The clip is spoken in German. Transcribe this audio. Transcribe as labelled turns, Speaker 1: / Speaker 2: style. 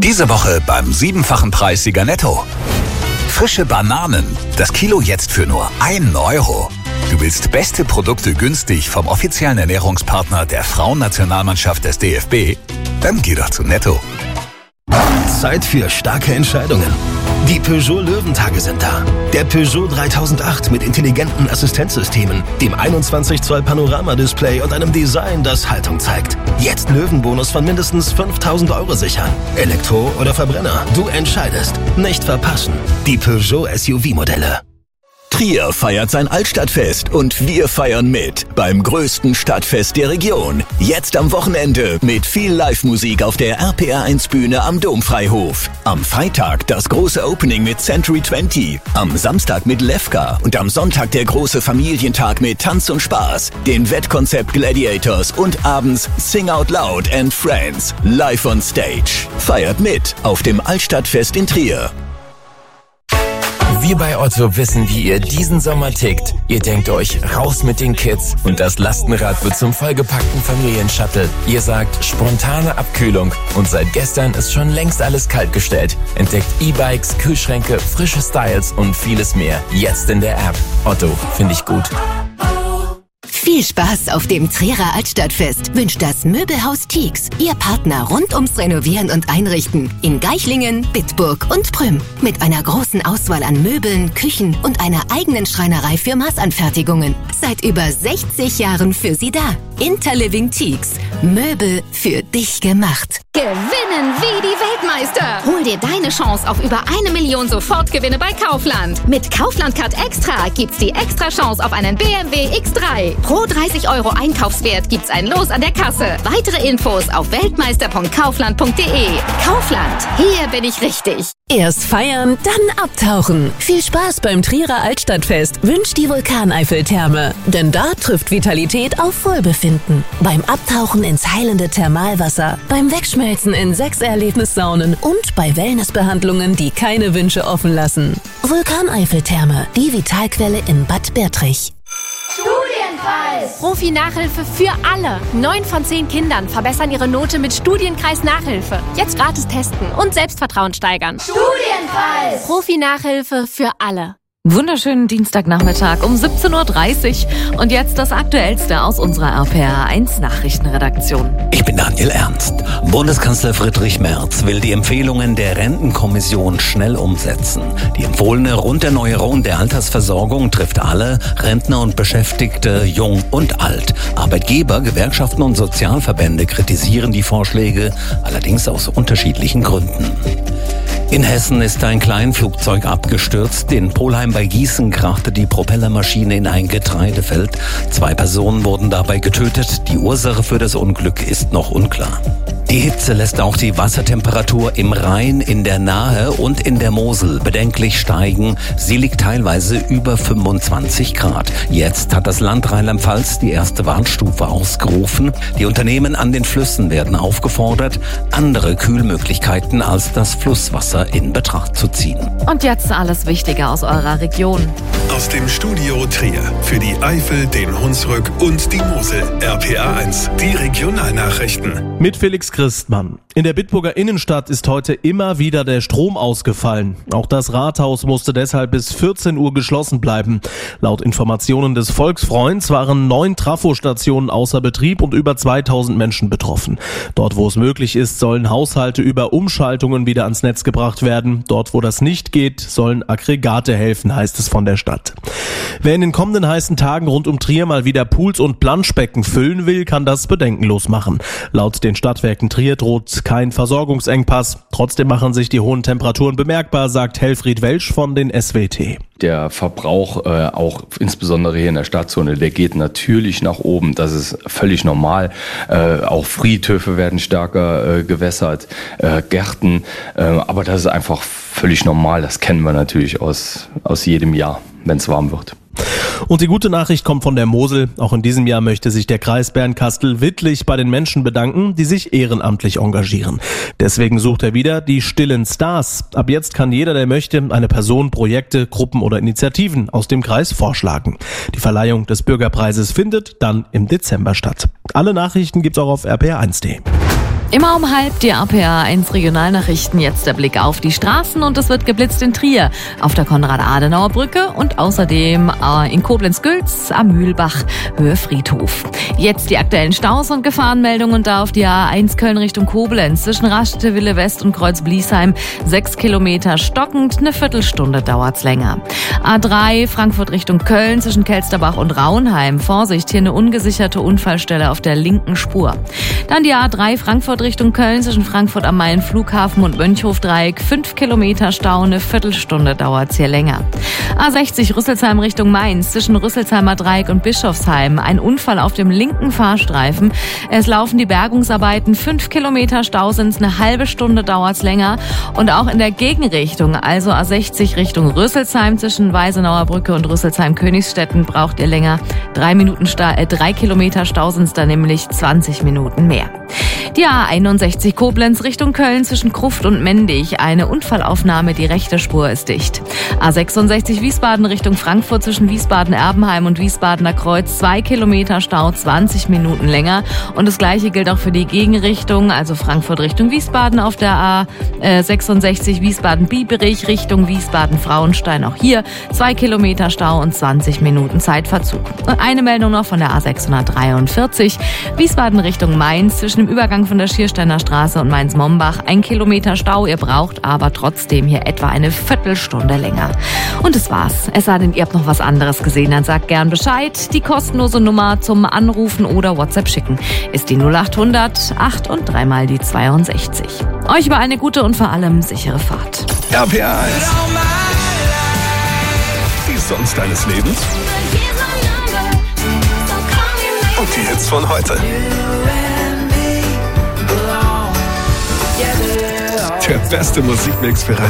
Speaker 1: Diese Woche beim 7-fachen Preissieger Netto. Frische Bananen, das Kilo jetzt für nur 1 Euro. Du willst beste Produkte günstig vom offiziellen Ernährungspartner der Frauennationalmannschaft des DFB? Dann geh doch zu Netto.
Speaker 2: Zeit für starke Entscheidungen. Die Peugeot Löwentage sind da. Der Peugeot 3008 mit intelligenten Assistenzsystemen, dem 21 Zoll Panoramadisplay und einem Design, das Haltung zeigt. Jetzt Löwenbonus von mindestens 5.000 Euro sichern. Elektro oder Verbrenner, du entscheidest. Nicht verpassen. Die Peugeot SUV-Modelle.
Speaker 3: Trier feiert sein Altstadtfest und wir feiern mit beim größten Stadtfest der Region. Jetzt am Wochenende mit viel Live-Musik auf der RPR1-Bühne am Domfreihof. Am Freitag das große Opening mit Century 20, am Samstag mit Lefka und am Sonntag der große Familientag mit Tanz und Spaß, den Wettkonzept Gladiators und abends Sing Out Loud and Friends live on stage. Feiert mit auf dem Altstadtfest in Trier.
Speaker 4: Wir bei Otto wissen, wie ihr diesen Sommer tickt. Ihr denkt euch, raus mit den Kids und das Lastenrad wird zum vollgepackten Familienshuttle. Ihr sagt, spontane Abkühlung und seit gestern ist schon längst alles kaltgestellt. Entdeckt E-Bikes, Kühlschränke, frische Styles und vieles mehr. Jetzt in der App. Otto, finde ich gut.
Speaker 5: Viel Spaß auf dem Trierer Altstadtfest wünscht das Möbelhaus Tieks, Ihr Partner rund ums Renovieren und Einrichten in Geichlingen, Bitburg und Prüm. Mit einer großen Auswahl an Möbeln, Küchen und einer eigenen Schreinerei für Maßanfertigungen. Seit über 60 Jahren für Sie da. Interliving Tieks. Möbel für dich gemacht.
Speaker 6: Gewinnen wie die Weltmeister. Hol dir deine Chance auf über 1 Million Sofortgewinne bei Kaufland. Mit Kaufland Card Extra gibt's die extra Chance auf einen BMW X3. Pro 30 Euro Einkaufswert gibt's ein Los an der Kasse. Weitere Infos auf weltmeister.kaufland.de. Kaufland, hier bin ich richtig.
Speaker 5: Erst feiern, dann abtauchen. Viel Spaß beim Trierer Altstadtfest wünscht die Vulkaneiffeltherme. Denn da trifft Vitalität auf Wohlbefinden. Beim Abtauchen ins heilende Thermalwasser, beim Wegschmelzen in 6 Erlebnissaunen und bei Wellnessbehandlungen, die keine Wünsche offen lassen. Vulkaneiffeltherme, die Vitalquelle in Bad Bertrich.
Speaker 7: Studienkreis! Profi-Nachhilfe für alle. 9 von 10 Kindern verbessern ihre Note mit Studienkreis-Nachhilfe. Jetzt gratis testen und Selbstvertrauen steigern. Studienkreis! Profi-Nachhilfe für alle.
Speaker 8: Wunderschönen Dienstagnachmittag um 17.30 Uhr und jetzt das Aktuellste aus unserer RPR1 Nachrichtenredaktion.
Speaker 9: Ich bin Daniel Ernst. Bundeskanzler Friedrich Merz will die Empfehlungen der Rentenkommission schnell umsetzen. Die empfohlene Runderneuerung der Altersversorgung trifft alle, Rentner und Beschäftigte, jung und alt. Arbeitgeber, Gewerkschaften und Sozialverbände kritisieren die Vorschläge, allerdings aus unterschiedlichen Gründen. In Hessen ist ein Kleinflugzeug abgestürzt. In Polheim bei Gießen krachte die Propellermaschine in ein Getreidefeld. 2 Personen wurden dabei getötet. Die Ursache für das Unglück ist noch unklar. Die Hitze lässt auch die Wassertemperatur im Rhein, in der Nahe und in der Mosel bedenklich steigen. Sie liegt teilweise über 25 Grad. Jetzt hat das Land Rheinland-Pfalz die erste Warnstufe ausgerufen. Die Unternehmen an den Flüssen werden aufgefordert, andere Kühlmöglichkeiten als das Flusswasser in Betracht zu ziehen.
Speaker 8: Und jetzt alles Wichtige aus eurer Region.
Speaker 10: Aus dem Studio Trier für die Eifel, den Hunsrück und die Mosel. RPR1, die Regionalnachrichten.
Speaker 11: Mit Felix Christmann. In der Bitburger Innenstadt ist heute immer wieder der Strom ausgefallen. Auch das Rathaus musste deshalb bis 14 Uhr geschlossen bleiben. Laut Informationen des Volksfreunds waren 9 Trafostationen außer Betrieb und über 2000 Menschen betroffen. Dort, wo es möglich ist, sollen Haushalte über Umschaltungen wieder ans Netz gebracht werden. Dort, wo das nicht geht, sollen Aggregate helfen, heißt es von der Stadt. Wer in den kommenden heißen Tagen rund um Trier mal wieder Pools und Planschbecken füllen will, kann das bedenkenlos machen. Laut den Stadtwerken Trier droht kein Versorgungsengpass. Trotzdem machen sich die hohen Temperaturen bemerkbar, sagt Helfried Welsch von den SWT.
Speaker 12: Der Verbrauch, auch insbesondere hier in der Stadtzone, der geht natürlich nach oben. Das ist völlig normal. Auch Friedhöfe werden stärker gewässert, Gärten. Aber das ist einfach völlig normal. Das kennen wir natürlich aus jedem Jahr, wenn es warm wird.
Speaker 11: Und die gute Nachricht kommt von der Mosel. Auch in diesem Jahr möchte sich der Kreis Bernkastel-Wittlich bei den Menschen bedanken, die sich ehrenamtlich engagieren. Deswegen sucht er wieder die stillen Stars. Ab jetzt kann jeder, der möchte, eine Person, Projekte, Gruppen oder Initiativen aus dem Kreis vorschlagen. Die Verleihung des Bürgerpreises findet dann im Dezember statt. Alle Nachrichten gibt's auch auf rpr1.de.
Speaker 8: Immer um 12:30 die RPA1 Regionalnachrichten. Jetzt der Blick auf die Straßen und es wird geblitzt in Trier auf der Konrad-Adenauer-Brücke und außerdem in Koblenz-Gülz am Mühlbach Höhe Friedhof. Jetzt die aktuellen Staus und Gefahrenmeldungen da auf die A1 Köln Richtung Koblenz zwischen Rastede-Wille West und Kreuz-Bliesheim 6 Kilometer stockend, eine Viertelstunde dauert's länger. A3 Frankfurt Richtung Köln zwischen Kelsterbach und Raunheim. Vorsicht, hier eine ungesicherte Unfallstelle auf der linken Spur. Dann die A3 Frankfurt Richtung Köln zwischen Frankfurt am Main Flughafen und Mönchhof-Dreieck. 5 Kilometer Stau, eine Viertelstunde dauert's hier länger. A60 Rüsselsheim Richtung Mainz zwischen Rüsselsheimer Dreieck und Bischofsheim. Ein Unfall auf dem linken Fahrstreifen. Es laufen die Bergungsarbeiten. 5 Kilometer Stau sind's, eine halbe Stunde dauert's länger. Und auch in der Gegenrichtung, also A60 Richtung Rüsselsheim zwischen Weisenauer Brücke und Rüsselsheim-Königsstetten braucht ihr länger. 3 Kilometer Stau sind's da nämlich, 20 Minuten mehr. Die A61 Koblenz Richtung Köln zwischen Gruft und Mendig. Eine Unfallaufnahme, die rechte Spur ist dicht. A66 Wiesbaden Richtung Frankfurt zwischen Wiesbaden-Erbenheim und Wiesbadener Kreuz. 2 Kilometer Stau, 20 Minuten länger. Und das Gleiche gilt auch für die Gegenrichtung, also Frankfurt Richtung Wiesbaden auf der A66 Wiesbaden-Bieberich Richtung Wiesbaden-Frauenstein. Auch hier 2 Kilometer Stau und 20 Minuten Zeitverzug. Und eine Meldung noch von der A643 Wiesbaden Richtung Mainz zwischen dem Übergang von der Schiersteiner Straße und Mainz-Mombach. 1 Kilometer Stau, ihr braucht aber trotzdem hier etwa eine Viertelstunde länger. Und das war's. Es sei denn, ihr habt noch was anderes gesehen, dann sagt gern Bescheid. Die kostenlose Nummer zum Anrufen oder WhatsApp schicken ist die 0800 8 und 3 mal die 62. Euch über eine gute und vor allem sichere Fahrt.
Speaker 10: RPA 1. Die Songs deines Lebens. Und die Hits von heute. Der beste Musikmix für eine